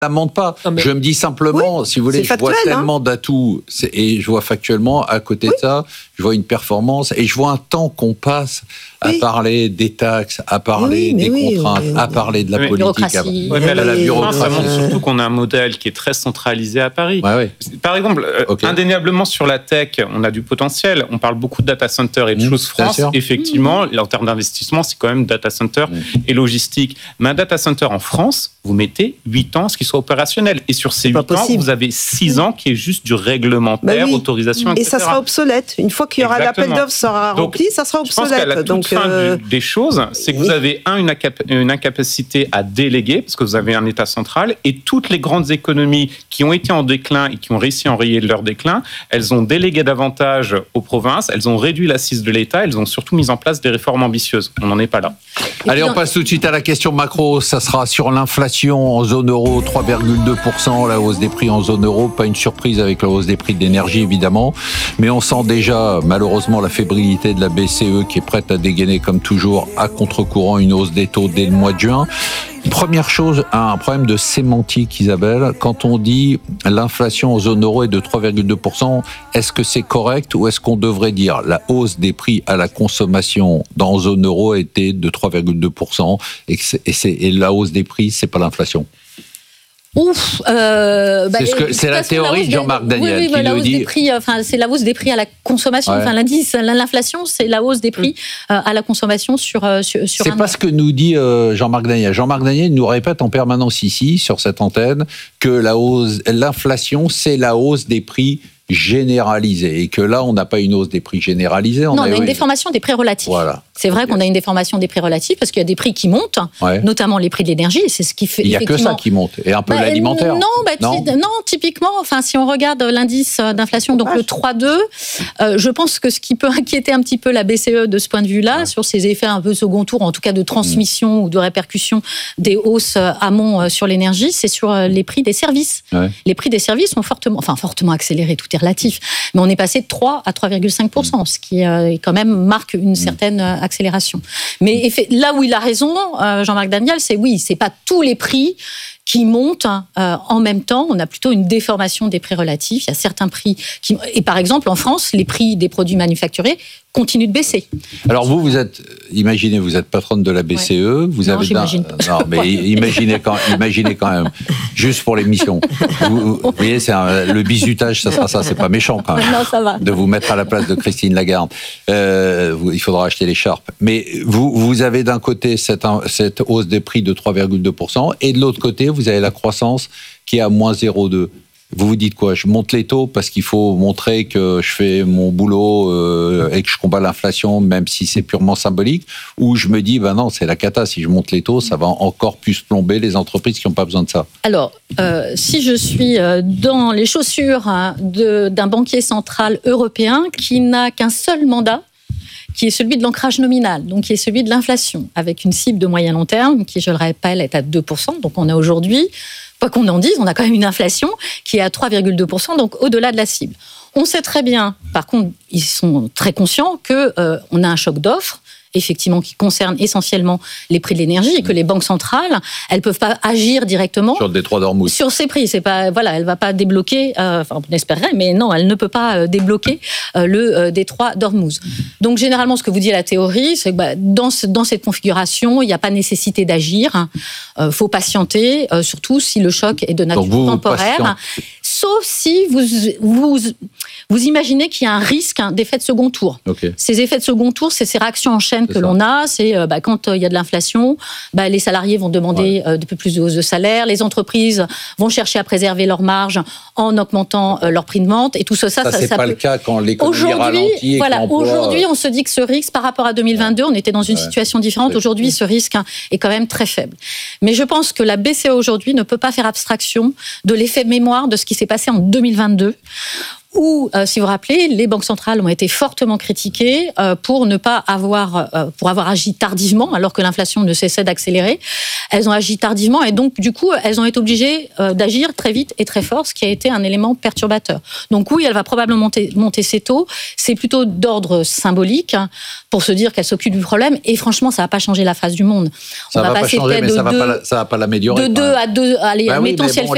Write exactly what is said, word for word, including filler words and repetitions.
lamente pas. Non, mais... Je me dis simplement, oui, si vous voulez, je factuel, vois tellement hein. d'atouts et je vois factuellement, à côté oui. de ça, je vois une performance et je vois un temps qu'on passe à oui. parler des taxes, à parler oui, des oui, contraintes, oui, oui. à parler de la oui, politique. À... Oui, mais la, la bureaucratie, ça montre surtout qu'on a un modèle qui est très centralisé à Paris. Ouais, ouais. Par exemple, okay. indéniablement sur la tech, on a du potentiel. On parle beaucoup de data center et de mmh, choses France. Effectivement, mmh. en termes d'investissement, c'est quand même data center mmh. et logistique. Mais un data center en France, vous mettez huit ans à ce qu'il soit opérationnel. Et sur ces huit ans, possible. vous avez six ans qui est juste du réglementaire, bah oui. autorisation, et cetera. Et ça sera obsolète. Une fois qu'il y aura l'appel d'offres sera Donc, rempli, ça sera obsolète. Je pense qu'à la toute Donc, fin euh... du, des choses, c'est que vous avez un, une, incap- une incapacité à déléguer, parce que vous avez un État central, et toutes les grandes économies qui ont été en déclin et qui ont réussi à enrayer leur déclin, elles ont délégué davantage aux provinces, elles ont réduit l'assise de l'État, elles ont surtout mis en place des réformes ambitieuses. On n'en est pas là. Et Allez, on passe tout de suite à la question macro. Ça sera sur l'inflation en zone euro, trois virgule deux pour cent, la hausse des prix en zone euro. Pas une surprise avec la hausse des prix de l'énergie, évidemment. Mais on sent déjà, malheureusement, la fébrilité de la B C E qui est prête à dégainer, comme toujours, à contre-courant une hausse des taux dès le mois de juin. Première chose, un problème de sémantique, Isabelle. Quand on dit l'inflation en zone euro est de trois virgule deux pour cent, est-ce que c'est correct ou est-ce qu'on devrait dire la hausse des prix à la consommation dans zone euro était de trois virgule deux pour cent et, que c'est, et, c'est, et la hausse des prix, c'est pas l'inflation? Ouf, euh, bah, c'est, ce que, c'est la théorie de Jean-Marc Daniel oui, oui, qui bah, la le hausse dit. Des prix, enfin, c'est la hausse des prix à la consommation. Ouais. Enfin, l'indice, l'inflation, c'est la hausse des prix euh, à la consommation sur sur, sur C'est un pas an. Ce que nous dit euh, Jean-Marc Daniel. Jean-Marc Daniel nous répète en permanence ici, sur cette antenne, que la hausse, l'inflation, c'est la hausse des prix généralisée et que là, on n'a pas une hausse des prix généralisée. On non, a on a une déformation des prix relatifs. Voilà. C'est vrai qu'on a une déformation des prix relatifs parce qu'il y a des prix qui montent, ouais. notamment les prix de l'énergie. C'est ce qui fait. Il n'y a que ça qui monte et un peu bah, l'alimentaire. Non, bah, non. T- non, typiquement, enfin, si on regarde l'indice d'inflation, donc le trois virgule deux, euh, je pense que ce qui peut inquiéter un petit peu la B C E de ce point de vue-là, ouais. sur ses effets un peu second tour, en tout cas de transmission mmh. ou de répercussion des hausses amont sur l'énergie, c'est sur les prix des services. Ouais. Les prix des services sont fortement, enfin fortement accélérés. Tout est relatif, mais on est passé de trois à trois virgule cinq pour cent, mmh. ce qui euh, quand même marque une certaine mmh. accélération. Mais là où il a raison, euh, Jean-Marc Daniel, c'est oui, c'est pas tous les prix qui montent euh, en même temps. On a plutôt une déformation des prix relatifs. Il y a certains prix qui... Et par exemple, en France, les prix des produits manufacturés continuent de baisser. Alors vous, vous êtes, imaginez, vous êtes patronne de la B C E. Ouais. Vous non, avez j'imagine d'un... pas. Non, mais imaginez quand, imaginez quand même, juste pour l'émission. Vous, vous voyez, c'est un, le bizutage, ça sera ça. C'est pas méchant quand même. Non, ça va. De vous mettre à la place de Christine Lagarde. Euh, vous, il faudra acheter l'écharpe. Mais vous, vous avez d'un côté cette, cette hausse des prix de trois virgule deux pour cent et de l'autre côté, vous avez la croissance qui est à moins zéro virgule deux. Vous vous dites quoi? Je monte les taux parce qu'il faut montrer que je fais mon boulot euh, et que je combats l'inflation, même si c'est purement symbolique, ou je me dis, ben non, c'est la cata, si je monte les taux, ça va encore plus plomber les entreprises qui n'ont pas besoin de ça. Alors, euh, si je suis dans les chaussures hein, de, d'un banquier central européen qui n'a qu'un seul mandat, qui est celui de l'ancrage nominal, donc qui est celui de l'inflation, avec une cible de moyen long terme, qui, je le rappelle, est à deux pour cent. Donc on a aujourd'hui, quoi qu'on en dise, on a quand même une inflation qui est à trois virgule deux pour cent, donc au-delà de la cible. On sait très bien, par contre, ils sont très conscients qu'on euh, a un choc d'offres, effectivement, qui concerne essentiellement les prix de l'énergie et que les banques centrales, elles peuvent pas agir directement sur le détroit d'Ormuz. Sur ces prix, c'est pas voilà, elle va pas débloquer, euh, enfin on espérerait, mais non, elle ne peut pas euh, débloquer euh, le euh, détroit d'Ormuz. Donc généralement, ce que vous dit la théorie, c'est que bah, dans ce, dans cette configuration, il n'y a pas nécessité d'agir. Il euh, faut patienter, euh, surtout si le choc est de nature vous, temporaire. Vous Sauf si vous, vous, vous imaginez qu'il y a un risque hein, d'effet de second tour. Okay. Ces effets de second tour, c'est ces réactions en chaîne c'est que ça. l'on a. C'est euh, bah, quand il euh, y a de l'inflation, bah, les salariés vont demander ouais. euh, de peu plus de hausse de salaire. Les entreprises vont chercher à préserver leurs marges en augmentant euh, leur prix de vente. Et tout ça, ça, ça, ça c'est ça pas peut... le cas quand l'économie aujourd'hui, ralentit. Et voilà, aujourd'hui, euh... on se dit que ce risque, par rapport à deux mille vingt-deux, on était dans une ouais. situation différente. Aujourd'hui, ce risque hein, est quand même très faible. Mais je pense que la B C E aujourd'hui ne peut pas faire abstraction de l'effet mémoire de ce qui s'est passé en deux mille vingt-deux, où, euh, si vous vous rappelez, les banques centrales ont été fortement critiquées euh, pour ne pas avoir, euh, pour avoir agi tardivement, alors que l'inflation ne cessait d'accélérer. Elles ont agi tardivement et donc, du coup, elles ont été obligées euh, d'agir très vite et très fort, ce qui a été un élément perturbateur. Donc oui, elle va probablement monter, monter ses taux. C'est plutôt d'ordre symbolique hein, pour se dire qu'elle s'occupe du problème. Et franchement, ça va pas changer la face du monde. Ça On va, va pas changer, mais ça va, pas, ça va pas l'améliorer. De deux à deux, allez, bah mettons oui, si elle bon, fait